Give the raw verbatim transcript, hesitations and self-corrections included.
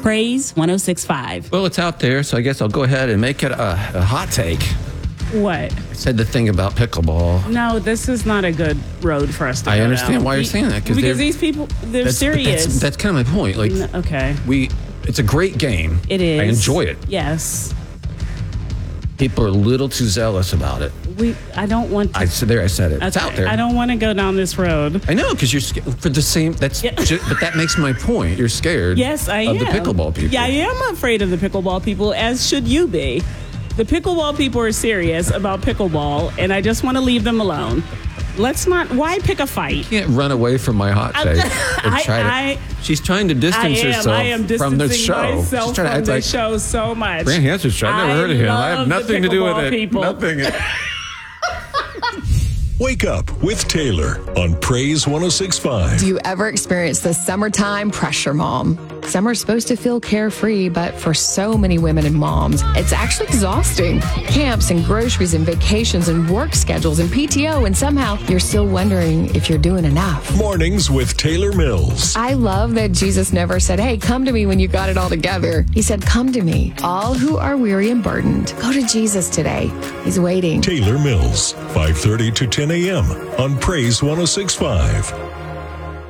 Praise one oh six point five. Well, it's out there, so I guess I'll go ahead and make it a, a hot take. What? I said the thing about pickleball. No, this is not a good road for us to I go understand down. why you're We- saying that. Because these people, they're that's, serious. That's, that's kind of my point. Like, No, okay. we, it's a great game. It is. I enjoy it. Yes. People are a little too zealous about it. We. I don't want to. I said there. I said it. It's Okay, out there. I don't want to go down this road. I know, because you're scared for the same. That's Yeah. ju- but that makes my point. You're scared. Yes, I of am. the pickleball people. Yeah, I am afraid of the pickleball people, as should you be. The pickleball people are serious about pickleball, and I just want to leave them alone. Let's not. Why pick a fight? You can't run away from my hot take. or I- try to- I- she's trying to I distance am. herself I am from the distancing show. myself She's trying to from act the like show so much. Brand Hanson's show. I've never I heard of him. I have love the nothing to do with pickleball it. people. Nothing. Wake up with Taylor on Praise one oh six point five. Do you ever experience the summertime pressure mom? Summer's supposed to feel carefree, but for so many women and moms, it's actually exhausting. Camps and groceries and vacations and work schedules and P T O, and somehow you're still wondering if you're doing enough. Mornings with Taylor Mills. I love that Jesus never said, hey, come to me when you got it all together. He said, come to me, all who are weary and burdened. Go to Jesus today. He's waiting. Taylor Mills, five thirty to ten a.m. on Praise one oh six point five.